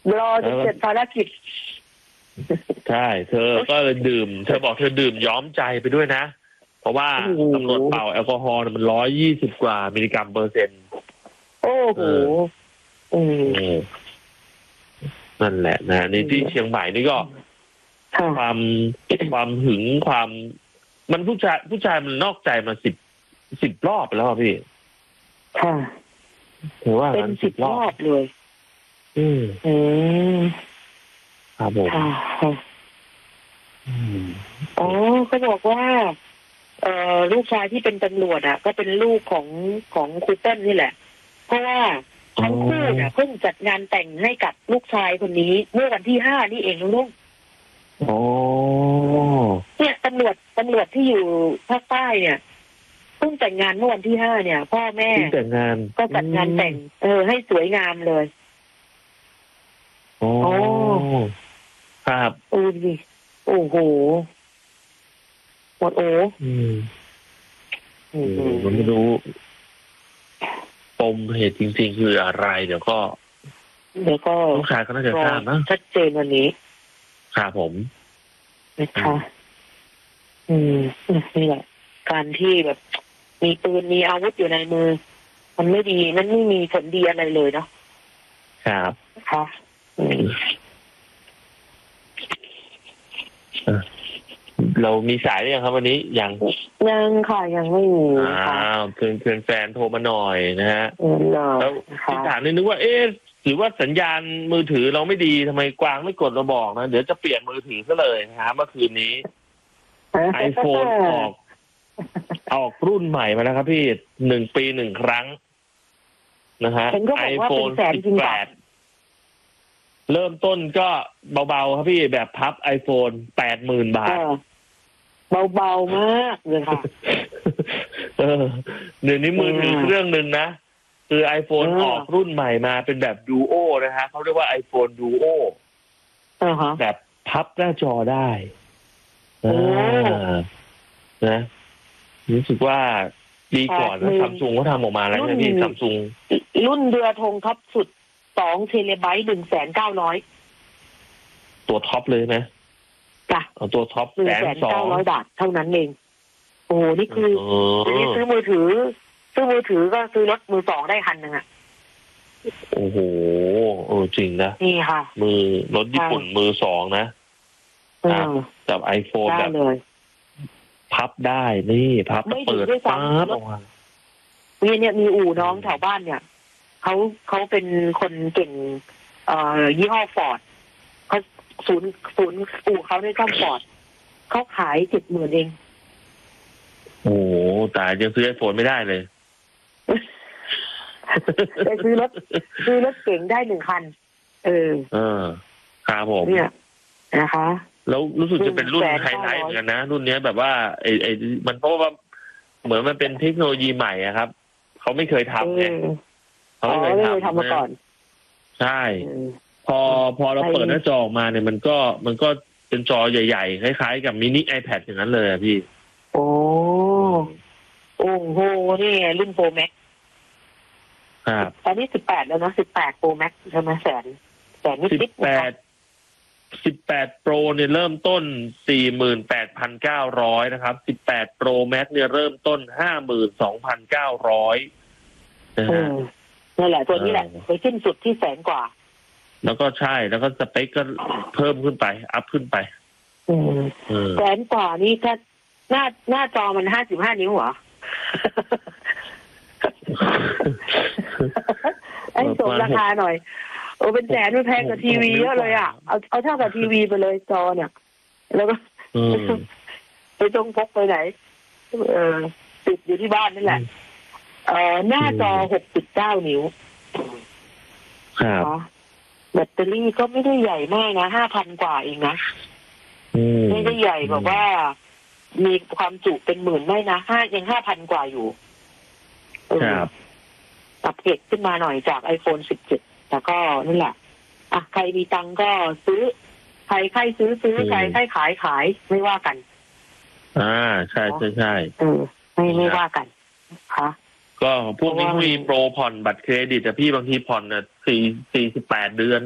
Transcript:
รอจนเสร็จภารกิจใช่เธอก็เลยดื่มเธอบอกเธอดื่มย้อมใจไปด้วยนะเพราะว่าตำรวจเป่าแอลกอฮอล์มัน120 กว่ามิลลิกรัมเปอร์เซ็นต์โอ้โหนั่นแหละนะในที่เชียงใหม่นี่ก็ความหึงความมันผู้ชายมันนอกใจมา10 รอบไปแล้วพี่ค่ะถือว่าเป็น10 รอบเลยครับผมอ๋อเขาบอกว่าลูกชายที่เป็นตำรวจอ่ะก็เป็นลูกของครูเติ้ลนี่แหละเพราะว่าทั้งคู่เนี่ยเพิ่งจัดงานแต่งให้กับลูกชายคนนี้เมื่อวันที่5นี่เองลุงเนี่ยตำรวจที่อยู่ภาคใต้เนี่ยเพิ่งแต่งงานเมื่อวันที่5เนี่ยพ่อแม่แต่งงานก็จัดงานแต่งให้สวยงามเลยโอ้ครับดิโอ้โหหมดผมไม่รู้ปมเหตุจริงๆคืออะไรเดี๋ยวก็ลูกชายก็น่าจะทราบนะชัดเจนวันนี้ครับผมนะคะนี่แหละการที่แบบมีปืนมีอาวุธอยู่ในมือมันไม่ดีมันไม่มีผลดีอะไรเลยเนาะครับค่ะเรามีสายหรือยังครับวันนี้ยังค่ะยังไม่มีเพื่อนแฟนโทรมาหน่อยนะฮะแล้วที่ถามนึกว่าหรือว่าสัญญาณมือถือเราไม่ดีทำไมกวางไม่กดเราบอกนะเดี๋ยวจะเปลี่ยนมือถือซะเลยนะครับเมื่อคืนนี้ iPhone ออกรุ่นใหม่มาแล้วครับพี่1 ปี1 ครั้งนะฮะ iPhone 18เริ่มต้นก็เบาๆครับพี่แบบพับ iPhone 80,000 บาทเบาๆมากเลยค่ะเดี๋ยวนี้มือถือเครื่องหนึ่งนะคือ iPhone ออกรุ่นใหม่มาเป็นแบบ Duo นะฮะเขาเรียกว่า iPhone Duo แบบพับหน้าจอได้นะรู้สึกว่าดีก่อนนะซัมซุงเขาทำออกมาแล้วนะพี่ซัมซุงรุ่นเรือธงท็อปสุด2 เทเลไบต์ 1,900 ตัวท็อปเลยไหมจ้ะตัวท็อป 1,900 บาทเท่านั้นเองโอ้นี่คือซื้อมือถือก็ซื้อรถมือ2ได้คันนึงอ่ะโอ้โหจริงนะนี่ค่ะรถญี่ปุ่นมือ2นะกับ iPhone แบบพับได้นี่พับเปิดปั๊บออกมาเนี่ยมีอู่น้องแถวบ้านเนี่ยเขาเป็นคนเก่งยี่ห้อฟอร์ดเขาศูนย์อู่เขาในซ่อมฟอร์ดเขาขาย70,000เองโอ้โหแต่ยังซื้อ iPhone ไม่ได้เลยแต่ซื้อรถเก่งได้1 คันครับผมเนี่ยนะคะแล้วรู้สึกจะเป็นรุ่นไฮไลท์เหมือนกันนะรุ่นนี้แบบว่าไอ้มันเพราะว่าเหมือนมันเป็นเทคโนโลยีใหม่อะครับเขาไม่เคยทำไงเขาไม่เคยทำมาก่อนใช่พอเราเปิดหน้าจอออกมาเนี่ยมันก็เป็นจอใหญ่ๆคล้ายๆกับมินิ iPad อย่างนั้นเลยอะพี่โอ้โหนี่รุ่น Pro Max ครับตอนนี้18แล้วนะ18 Pro Max ใช่ไหมแสนนิด 18 Pro เนี่ยเริ่มต้น 48,900 นะครับ18 Pro Max เนี่ยเริ่มต้น 52,900 นั่นแหละตัวนี้แหละไปสิ้นสุดที่100,000 กว่าแล้วก็ใช่แล้วก็สเปคก็เพิ่มขึ้นไปอัพขึ้นไป 100,000 กว่านี่ถ้าหน้าจอมัน55 นิ้วเหรอไอ้สมราคาหน่อยเป็น100,000มันแพงกว่าทีวีเยอะเลยอ่ะเอาเท่ากับทีวีไปเลยจอเนี่ยแล้วก็ไปจงพกไปไหนติดอยู่ที่บ้านนี่แหละหน้าจอ6.9 นิ้วครับแบตเตอรี่ก็ไม่ได้ใหญ่มากนะ 5,000 กว่าเองนะไม่ได้ใหญ่แบบว่ามีความจุเป็นหมื่นไม่นะยัง 5,000 กว่าอยู่ครับอัปเกรดขึ้นมาหน่อยจาก iPhone 17แต่ก็นั่นแหละใครมีตังก็ซื้อใครซื้อใครขายไม่ว่ากันใช่ไม่ว่ากันค่ะก็พวกนี้มีโปรผ่อนบัตรเครดิตแต่พี่บางทีผ่อน48 เดือน